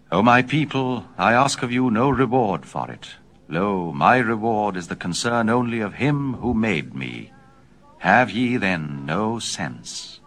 O my people, I ask of you no reward for it. Lo, my reward is the concern only of him who made me. Have ye then no sense?